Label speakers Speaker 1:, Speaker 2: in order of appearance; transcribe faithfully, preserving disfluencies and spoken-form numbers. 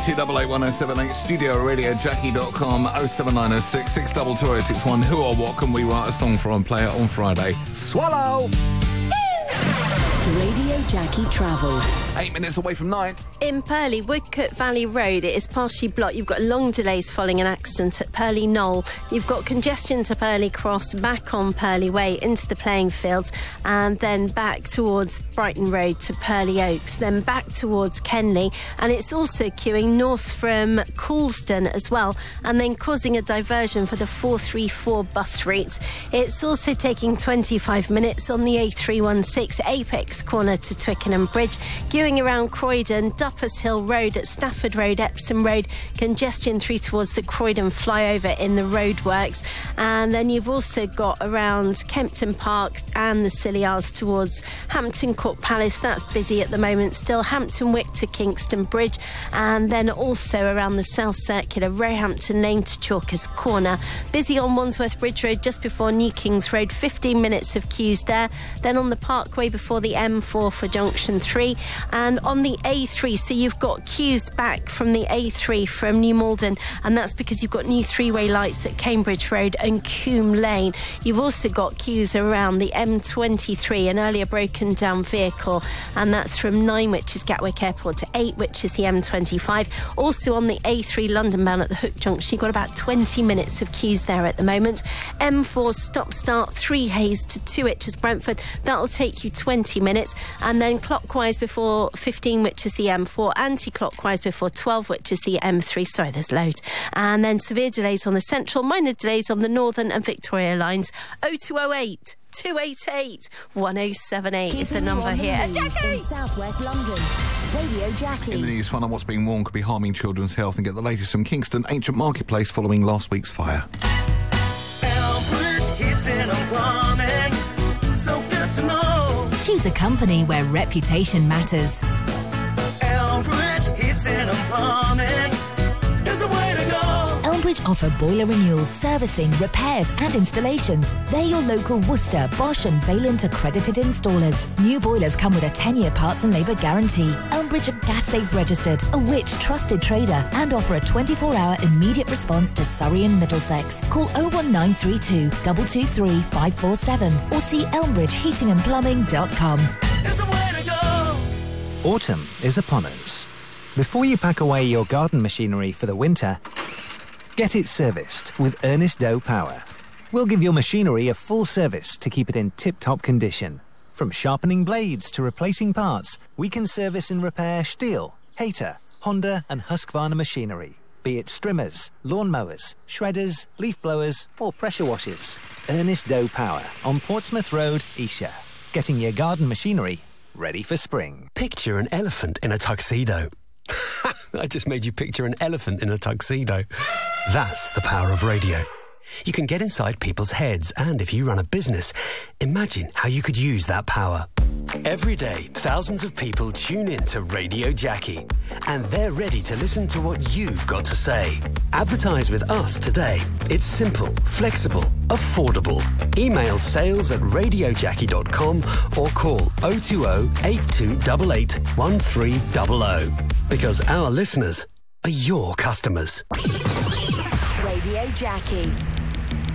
Speaker 1: two eight eight, one oh seven eight, studio radio jackie dot com, oh seven nine oh six, six two two oh six one. Who or what can we write a song for and play it on Friday? Swallow!
Speaker 2: Radio Jackie Travel.
Speaker 1: Eight minutes away from nine.
Speaker 3: In Purley, Woodcote Valley Road, it is partially blocked. You've got long delays following an accident at Purley Knoll. You've got congestion to Purley Cross, back on Purley Way into the playing fields, and then back towards Brighton Road to Purley Oaks, then back towards Kenley. And it's also queuing north from Coulsdon as well, and then causing a diversion for the four three four bus routes. It's also taking twenty-five minutes on the A three one six Apex corner to Twickenham Bridge, queuing around Croydon, Duppers Hill Road at Stafford Road, Epsom Road, congestion through towards the Croydon flyover in the roadworks. And then you've also got around Kempton Park and the Scilly Isles towards Hampton Court Palace. That's busy at the moment still. Hampton Wick to Kingston Bridge, and then also around the South Circular, Roehampton Lane to Chalkers Corner. Busy on Wandsworth Bridge Road just before New Kings Road, fifteen minutes of queues there. Then on the Parkway before the M four for Junction three, and on the A three, so you've got queues back from the A three from New Malden, and that's because you've got new three-way lights at Cambridge Road and Coombe Lane. You've also got queues around the M twenty-three, an earlier broken down vehicle, and that's from nine, which is Gatwick Airport, to eight, which is the M twenty-five. Also on the A three London bound at the Hook Junction, you've got about twenty minutes of queues there at the moment. M four stop start three Hayes to two, which is Brentford. That'll take you twenty minutes, and then clockwise before fifteen, which is the M four, anti-clockwise before twelve, which is the M three. Sorry, there's loads. And then severe delays on the Central, minor delays on the Northern and Victoria lines. oh two oh eight, two eight eight, one oh seven eight is the number here. Jackie!
Speaker 2: In South West London, Radio Jackie.
Speaker 1: In the news, find out what's being worn could be harming children's health and get the latest from Kingston Ancient Marketplace following last week's fire.
Speaker 4: Elbridge Heating and Plumbing, so good to know.
Speaker 5: Choose a company where reputation matters.
Speaker 4: Elbridge Heating and Plumbing is the way to go.
Speaker 5: Elbridge offer boiler renewals, servicing, repairs and installations. They're your local Worcester, Bosch and Vaillant accredited installers. New boilers come with a ten-year parts and labour guarantee. Elbridge are Gas Safe registered, a Which trusted trader, and offer a twenty-four hour immediate response to Surrey and Middlesex. Call oh one nine three two, two two three, five four seven or see elbridge heating and plumbing dot com.
Speaker 4: Is the way to go.
Speaker 6: Autumn is upon us. Before you pack away your garden machinery for the winter, get it serviced with Ernest Doe Power. We'll give your machinery a full service to keep it in tip-top condition. From sharpening blades to replacing parts, we can service and repair Stihl, Hayter, Honda and Husqvarna machinery. Be it strimmers, lawnmowers, shredders, leaf blowers or pressure washers. Ernest Doe Power on Portsmouth Road, Esher. Getting your garden machinery ready for spring.
Speaker 7: Picture an elephant in a tuxedo. I just made you picture an elephant in a tuxedo. That's the power of radio. You can get inside people's heads, and if you run a business, imagine how you could use that power. Every day, thousands of people tune in to Radio Jackie, and they're ready to listen to what you've got to say. Advertise with us today. It's simple, flexible, affordable. Email sales at radio jackie dot com or call oh two oh, eight two eight eight, one three zero zero. Because our listeners are your customers.
Speaker 2: Radio Jackie.